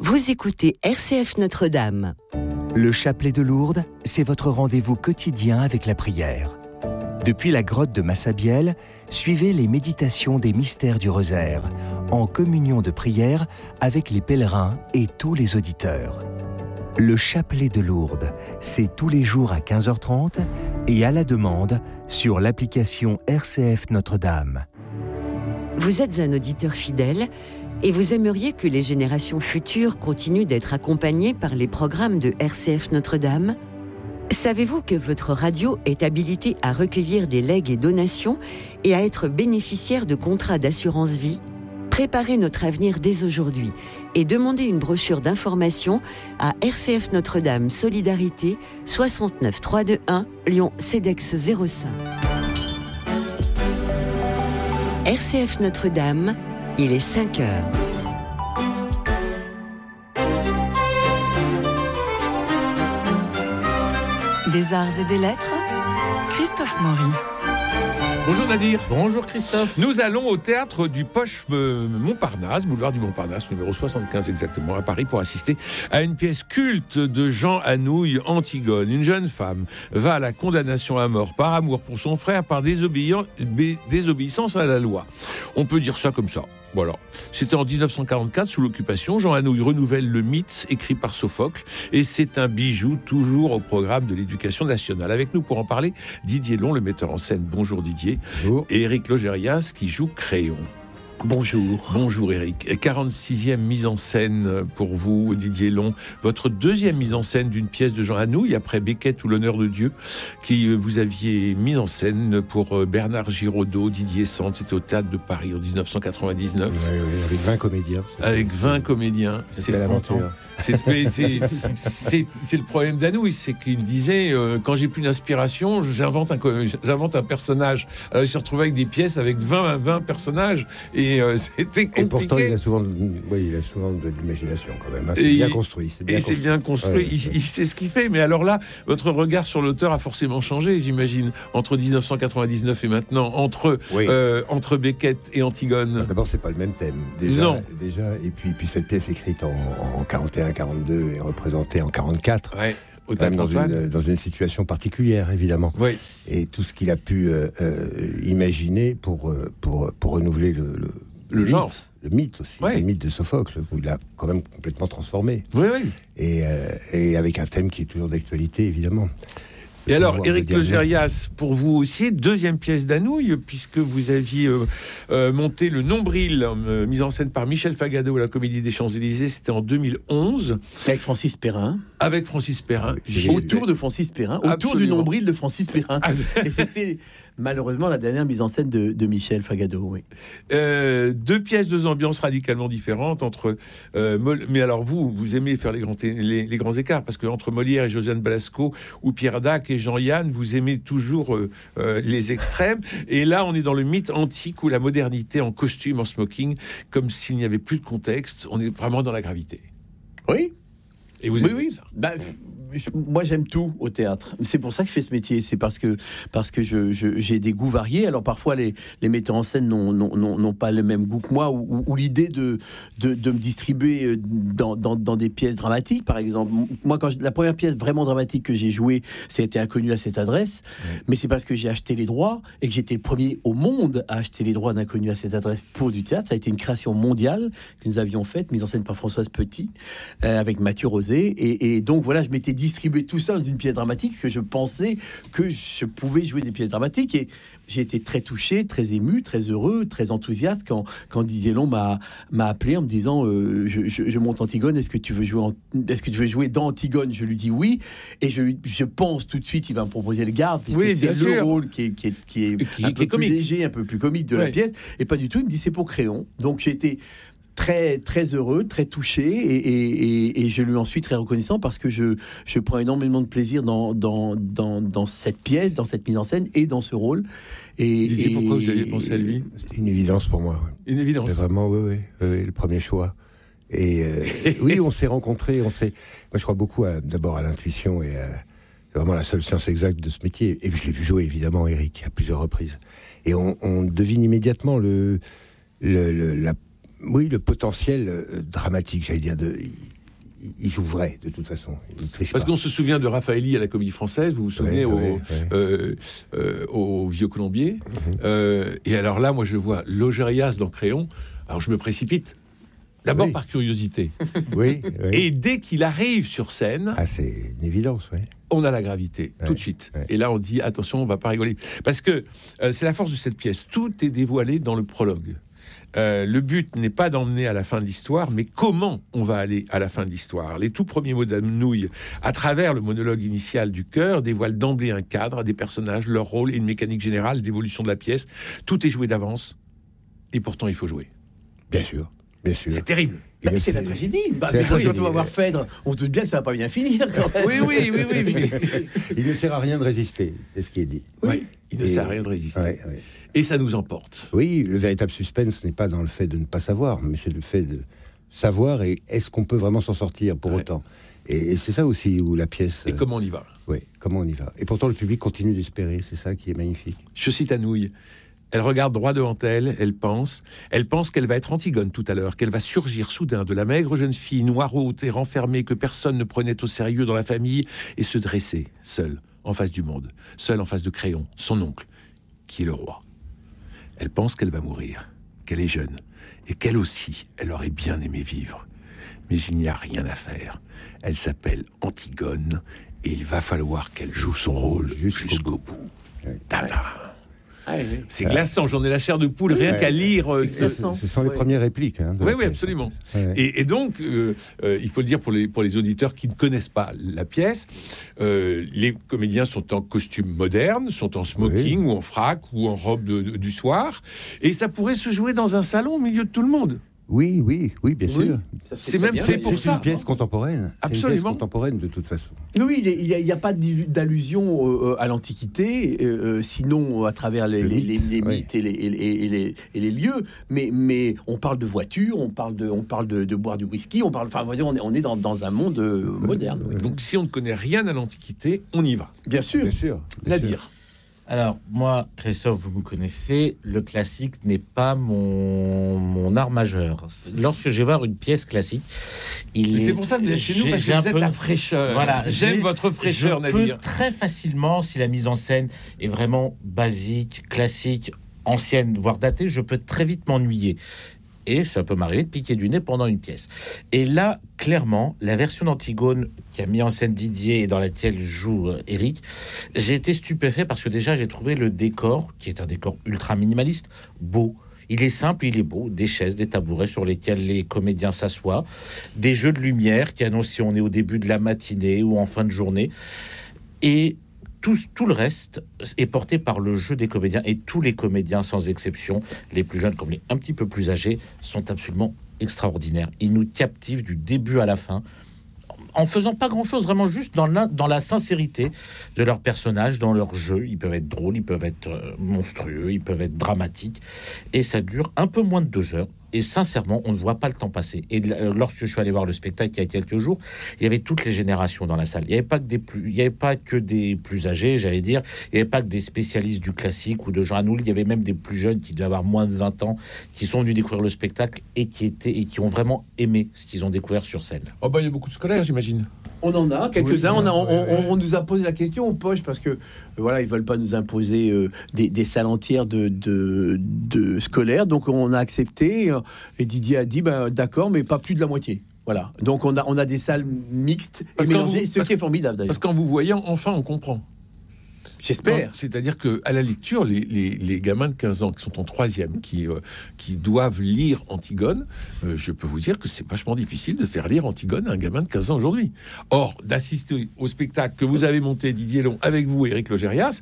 Vous écoutez RCF Notre-Dame. Le chapelet de Lourdes, c'est votre rendez-vous quotidien avec la prière. Depuis la grotte de Massabielle, suivez les méditations des mystères du rosaire, en communion de prière avec les pèlerins et tous les auditeurs. Le chapelet de Lourdes, c'est tous les jours à 15h30 et à la demande sur l'application RCF Notre-Dame. Vous êtes un auditeur fidèle et vous aimeriez que les générations futures continuent d'être accompagnées par les programmes de RCF Notre-Dame ? Savez-vous que votre radio est habilitée à recueillir des legs et donations et à être bénéficiaire de contrats d'assurance vie ? Préparez notre avenir dès aujourd'hui et demandez une brochure d'information à RCF Notre-Dame Solidarité 69 321 Lyon CEDEX 05. RCF Notre-Dame, il est 5 heures. Des arts et des lettres, Christophe Maury. Bonjour Nadir. Bonjour Christophe. Nous allons au théâtre du Poche Montparnasse, boulevard du Montparnasse, numéro 75 exactement, à Paris, pour assister à une pièce culte de Jean Anouilh, Antigone. Une jeune femme va à la condamnation à mort par amour pour son frère, par désobéissance à la loi. On peut dire ça comme ça. Voilà. C'était en 1944, sous l'occupation. Jean Anouilh renouvelle le mythe écrit par Sophocle, et c'est un bijou toujours au programme de l'éducation nationale. Avec nous pour en parler, Didier Long, le metteur en scène. Bonjour Didier. Bonjour. Et Éric Logérias qui joue Créon. Bonjour. Bonjour Éric. 46e mise en scène pour vous, Didier Long. Votre deuxième mise en scène d'une pièce de Jean Anouilh, après Beckett ou l'honneur de Dieu, qui vous aviez mis en scène pour Bernard Giraudot, Didier Sand. C'était au Théâtre de Paris en 1999. Oui, avec 20 comédiens. Avec 20 comédiens. C'est l'aventure. C'est le problème d'Anouilh, c'est qu'il disait quand j'ai plus d'inspiration, j'invente un personnage. Alors il se retrouvait avec des pièces avec 20 personnages et c'était compliqué. Et pourtant il a souvent de l'imagination quand même. C'est bien construit. C'est bien construit. Ouais, il sait ce qu'il fait. Mais alors là, votre regard sur l'auteur a forcément changé, j'imagine, entre 1999 et maintenant, entre Beckett et Antigone. D'abord, c'est pas le même thème. Déjà, et puis cette pièce écrite en 41-42 et représentée en 44. Ouais. Même dans une situation particulière, évidemment. Oui. Et tout ce qu'il a pu imaginer pour renouveler le genre. Mythe, le mythe aussi, ouais. Le mythe de Sophocle, où il a quand même complètement transformé. Oui. Et avec un thème qui est toujours d'actualité, évidemment. Et alors, Éric Logérias, pour vous aussi, deuxième pièce d'Anouilh, puisque vous aviez monté Le Nombril, mise en scène par Michel Fagado à la Comédie des Champs-Élysées, c'était en 2011. Avec Francis Perrin. Autour de Francis Perrin, autour du Nombril de Francis Perrin. Et c'était malheureusement la dernière mise en scène de Michel Fagado. Oui. Deux pièces, deux ambiances radicalement différentes entre. Mais alors vous aimez faire les grands écarts, parce que entre Molière et Josiane Balasco ou Pierre Dac et Jean-Yann, vous aimez toujours les extrêmes. Et là, on est dans le mythe antique où la modernité en costume, en smoking, comme s'il n'y avait plus de contexte. On est vraiment dans la gravité. Oui. Et vous aimez ça. Moi, j'aime tout au théâtre. C'est pour ça que je fais ce métier. C'est parce que j'ai des goûts variés. Alors parfois, les metteurs en scène n'ont pas le même goût que moi, ou l'idée de me distribuer dans des pièces dramatiques, par exemple. Moi, la première pièce vraiment dramatique que j'ai jouée, c'était Inconnu à cette adresse. Ouais. Mais c'est parce que j'ai acheté les droits et que j'étais le premier au monde à acheter les droits d'Inconnu à cette adresse pour du théâtre. Ça a été une création mondiale que nous avions faite, mise en scène par Françoise Petit, avec Mathieu Rosé. Et donc voilà, je m'étais distribué tout ça dans une pièce dramatique, que je pensais que je pouvais jouer des pièces dramatiques, et j'ai été très touché, très ému, très heureux, très enthousiaste quand Didier Long m'a appelé en me disant je monte Antigone, est-ce que tu veux jouer dans Antigone? Je lui dis oui, et je pense tout de suite il va me proposer le Garde, puisque c'est le rôle qui est un peu plus léger, un peu plus comique de la pièce, et pas du tout. Il me dit c'est pour Créon. Donc j'ai été très, très heureux, très touché, et je lui en suis très reconnaissant, parce que je prends énormément de plaisir dans cette pièce, dans cette mise en scène et dans ce rôle. Et pourquoi vous aviez pensé à lui? C'était une évidence pour moi. Une évidence. Mais vraiment, oui, le premier choix. Et oui, on s'est rencontrés. Moi, je crois beaucoup d'abord à l'intuition, et c'est vraiment la seule science exacte de ce métier. Et puis je l'ai vu jouer, évidemment, Éric, à plusieurs reprises. Et on devine immédiatement Oui, le potentiel dramatique, j'allais dire, il joue vrai, de toute façon. Il triche Parce pas. qu'on se souvient de Raffaelli à la Comédie Française, vous vous souvenez, au Vieux Colombier. Et alors là, moi, je vois Logérias dans Créon. Alors, je me précipite. D'abord par curiosité. Oui. Et dès qu'il arrive sur scène... Ah, c'est une évidence, oui. On a la gravité, tout de suite. Et là, on dit, attention, on ne va pas rigoler. Parce que c'est la force de cette pièce. Tout est dévoilé dans le prologue. Le but n'est pas d'emmener à la fin de l'histoire, mais comment on va aller à la fin de l'histoire. Les tout premiers mots d'Anouilh, à travers le monologue initial du chœur, dévoilent d'emblée un cadre, des personnages, leur rôle et une mécanique générale d'évolution de la pièce. Tout est joué d'avance, et pourtant il faut jouer. Bien sûr. C'est terrible. C'est la tragédie. Quand on va voir Phèdre, on se doute bien que ça va pas bien finir. Quand même. Oui. Mais... Il ne sert à rien de résister, c'est ce qui est dit. Oui, il ne sert à rien de résister. Et ça nous emporte. Oui, le véritable suspense n'est pas dans le fait de ne pas savoir, mais c'est le fait de savoir et est-ce qu'on peut vraiment s'en sortir pour autant. Et c'est ça aussi où la pièce... Et comment on y va. Oui, comment on y va. Et pourtant le public continue d'espérer, c'est ça qui est magnifique. Je cite Anouilh. Elle regarde droit devant elle, elle pense qu'elle va être Antigone tout à l'heure, qu'elle va surgir soudain de la maigre jeune fille noiraude et renfermée que personne ne prenait au sérieux dans la famille et se dresser, seule, en face du monde, seule en face de Créon, son oncle, qui est le roi. Elle pense qu'elle va mourir, qu'elle est jeune, et qu'elle aussi, elle aurait bien aimé vivre. Mais il n'y a rien à faire. Elle s'appelle Antigone, et il va falloir qu'elle joue son rôle jusqu'au bout. Tada. C'est glaçant, j'en ai la chair de poule rien qu'à lire. Ce sont les premières répliques. Oui, absolument. Et donc, il faut le dire pour les auditeurs qui ne connaissent pas la pièce, les comédiens sont en costume moderne, sont en smoking ou en frac ou en robe du soir, et ça pourrait se jouer dans un salon au milieu de tout le monde. Oui, bien sûr. C'est même fait pour ça. C'est une pièce contemporaine. Absolument. C'est une pièce contemporaine de toute façon. Oui, il n'y a pas d'allusion à l'Antiquité, sinon à travers les mythes et les lieux. Mais on parle de voitures, on parle de boire du whisky, on est dans un monde moderne. Oui. Donc si on ne connaît rien à l'Antiquité, on y va. Bien sûr. Nadir. Alors, moi, Christophe, vous me connaissez, le classique n'est pas mon art majeur. Lorsque je vais voir une pièce classique, c'est pour ça que vous êtes chez nous, parce que vous êtes la fraîcheur. Voilà, j'aime votre fraîcheur, Nadir. Je peux très facilement, si la mise en scène est vraiment basique, classique, ancienne, voire datée, je peux très vite m'ennuyer. Et ça peut m'arriver de piquer du nez pendant une pièce. Et là, clairement, la version d'Antigone qui a mis en scène Didier et dans laquelle joue Eric, j'ai été stupéfait parce que déjà, j'ai trouvé le décor, qui est un décor ultra minimaliste, beau. Il est simple, il est beau. Des chaises, des tabourets sur lesquels les comédiens s'assoient, des jeux de lumière qui annoncent si on est au début de la matinée ou en fin de journée. Et tout le reste est porté par le jeu des comédiens, et tous les comédiens, sans exception, les plus jeunes comme les un petit peu plus âgés, sont absolument extraordinaires. Ils nous captivent du début à la fin, en faisant pas grand-chose, vraiment juste dans la sincérité de leurs personnages, dans leur jeu. Ils peuvent être drôles, ils peuvent être monstrueux, ils peuvent être dramatiques, et ça dure un peu moins de 2 heures. Et sincèrement, on ne voit pas le temps passer. Et lorsque je suis allé voir le spectacle il y a quelques jours, il y avait toutes les générations dans la salle. Il n'y avait pas que des plus âgés, j'allais dire. Il n'y avait pas que des spécialistes du classique ou de Jean Anouilh. Il y avait même des plus jeunes qui devaient avoir moins de 20 ans, qui sont venus découvrir le spectacle et qui ont vraiment aimé ce qu'ils ont découvert sur scène. Oh bah, il y a beaucoup de scolaires, j'imagine. On en a quelques-uns. On nous a posé la question aux poches parce que voilà, ils veulent pas nous imposer des salles entières de scolaires. Donc on a accepté. Et Didier a dit d'accord, mais pas plus de la moitié. Voilà. Donc on a des salles mixtes et mélangées, ce qui est formidable d'ailleurs. Parce qu'en vous voyant, enfin, on comprend. J'espère. C'est-à-dire qu'à la lecture, les gamins de 15 ans qui sont en 3e, qui doivent lire Antigone, je peux vous dire que c'est vachement difficile de faire lire Antigone à un gamin de 15 ans aujourd'hui. Or, d'assister au spectacle que vous avez monté, Didier Long, avec vous, Éric Logérias,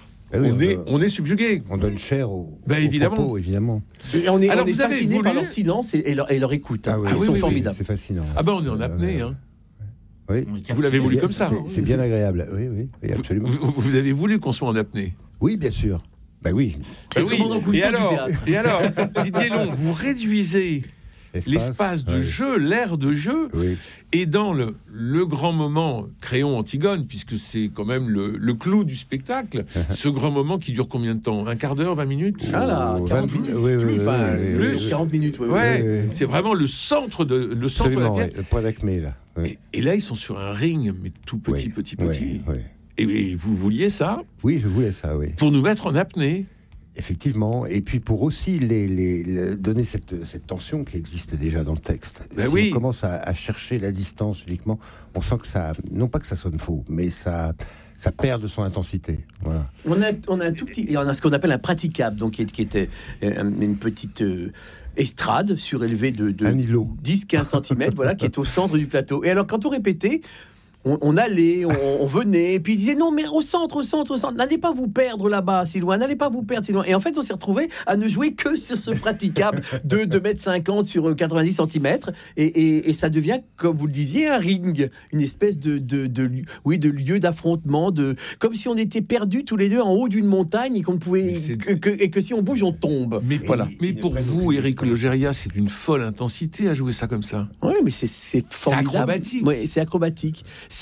on est subjugué. On donne cher aux évidemment. propos, évidemment. Et on est fasciné par leur silence et leur écoute. Ils sont formidables. C'est fascinant. Ah ben, on est en apnée, hein. Oui. Vous l'avez voulu comme ça. C'est bien agréable. Oui, absolument. Vous avez voulu qu'on soit en apnée. Oui, bien sûr. Oui. C'est le commandant Cousteau du théâtre. Et alors, Didier Long, vous réduisez l'espace de jeu, l'aire de jeu. Oui. Et dans le grand moment Créon-Antigone, puisque c'est quand même le clou du spectacle, ce grand moment qui dure combien de temps? Un quart d'heure, 20 minutes? Ah là, 40 minutes. Plus. 40 minutes, Ouais. C'est vraiment le centre de la pièce. Le point d'acmé, là. Oui. Et là, ils sont sur un ring, mais tout petit. Oui. Et vous vouliez ça? Oui, je voulais ça, oui. Pour nous mettre en apnée. Effectivement, et puis pour aussi donner cette tension qui existe déjà dans le texte. On commence à chercher la distance uniquement, on sent que ça, non pas que ça sonne faux, mais ça perd de son intensité. Voilà. On a un tout petit, on a ce qu'on appelle un praticable, donc qui était une petite estrade surélevée de 10-15 cm, voilà, qui est au centre du plateau. Et alors, quand on répétait, on allait, on venait, et puis il disait non, mais au centre, n'allez pas vous perdre là-bas, si loin, n'allez pas vous perdre si loin. Et en fait, on s'est retrouvé à ne jouer que sur ce praticable de 2,50 m sur 90 cm, et ça devient, comme vous le disiez, un ring, une espèce de lieu d'affrontement, comme si on était perdus tous les deux en haut d'une montagne et qu'on pouvait et que si on bouge, on tombe. Mais voilà. Mais pour vous, Éric Logéria, c'est une folle intensité à jouer ça comme ça. Oui, mais c'est formidable. C'est acrobatique. Oui, c'est acrobatique.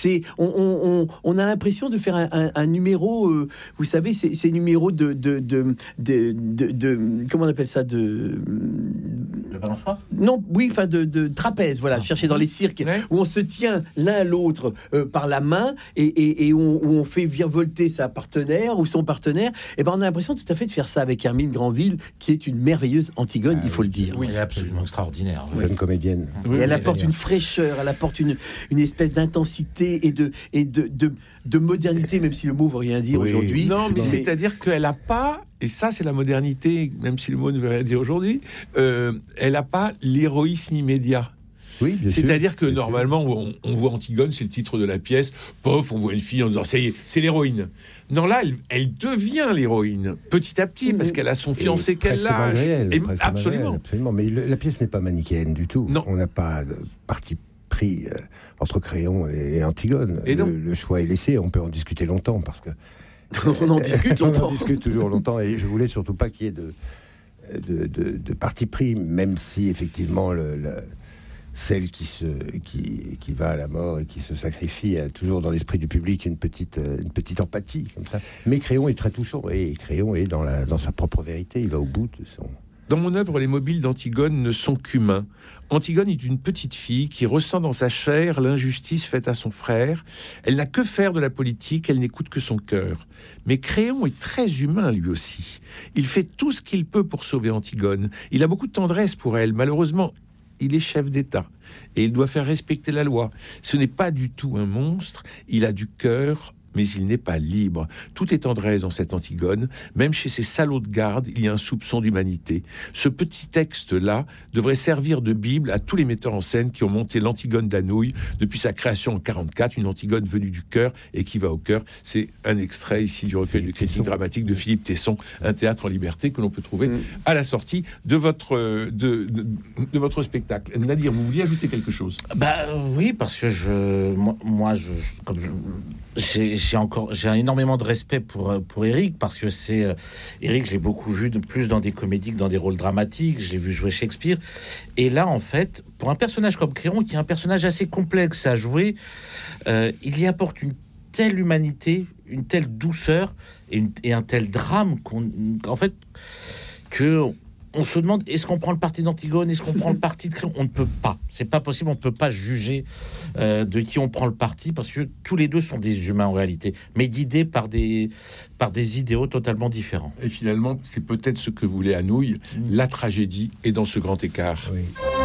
On a l'impression de faire un numéro, vous savez, ces numéros de comment on appelle ça, de balançoire ? Non, oui, enfin de trapèze, voilà, chercher dans les cirques, où on se tient l'un l'autre par la main et où on fait virevolter sa partenaire ou son partenaire. Et ben on a l'impression tout à fait de faire ça avec Hermine Granville, qui est une merveilleuse Antigone, il faut le dire. Oui, absolument extraordinaire. Jeune comédienne. Et elle apporte une fraîcheur, elle apporte une espèce d'intensité et de modernité, même si le mot veut rien dire aujourd'hui. Non, mais c'est-à-dire qu'elle n'a pas, et ça c'est la modernité, même si le mot ne veut rien dire aujourd'hui, elle n'a pas l'héroïsme immédiat. Oui, c'est-à-dire que normalement, on voit Antigone, c'est le titre de la pièce, pof, on voit une fille en disant ça y est, c'est l'héroïne. Non, là, elle devient l'héroïne, petit à petit, parce qu'elle a son fiancé qu'elle lâche. Absolument. Mais la pièce n'est pas manichéenne du tout. Non. On n'a pas de parti pris entre Créon et Antigone. Et le choix est laissé, on peut en discuter longtemps, parce que... on en discute longtemps. On en discute toujours longtemps, et je voulais surtout pas qu'il y ait de parti pris, même si, effectivement, celle qui va à la mort et qui se sacrifie a toujours dans l'esprit du public une petite empathie comme ça. Mais Créon est très touchant, et Créon est dans sa propre vérité, il va au bout de son... Dans mon œuvre, les mobiles d'Antigone ne sont qu'humains. Antigone est une petite fille qui ressent dans sa chair l'injustice faite à son frère. Elle n'a que faire de la politique, elle n'écoute que son cœur. Mais Créon est très humain lui aussi. Il fait tout ce qu'il peut pour sauver Antigone. Il a beaucoup de tendresse pour elle. Malheureusement, il est chef d'État et il doit faire respecter la loi. Ce n'est pas du tout un monstre, il a du cœur, mais il n'est pas libre. Tout est tendresse dans cette Antigone. Même chez ces salauds de garde, il y a un soupçon d'humanité. Ce petit texte-là devrait servir de Bible à tous les metteurs en scène qui ont monté l'Antigone d'Anouilh depuis sa création en 1944, une Antigone venue du cœur et qui va au cœur. C'est un extrait ici du recueil de critiques dramatiques de Philippe Tesson, Un théâtre en liberté, que l'on peut trouver à la sortie de votre spectacle. Nadir, vous vouliez ajouter quelque chose? Oui, parce que j'ai énormément de respect pour Éric, parce que Éric, je l'ai beaucoup vu plus dans des comédies que dans des rôles dramatiques. Je l'ai vu jouer Shakespeare, et là en fait, pour un personnage comme Créon, qui est un personnage assez complexe à jouer, il y apporte une telle humanité, une telle douceur et un tel drame on se demande, est-ce qu'on prend le parti d'Antigone, est-ce qu'on prend le parti de Créon? On ne peut pas, c'est pas possible, on ne peut pas juger de qui on prend le parti, parce que tous les deux sont des humains en réalité, mais guidés par des idéaux totalement différents. Et finalement, c'est peut-être ce que voulait Anouilh, la tragédie est dans ce grand écart. Oui.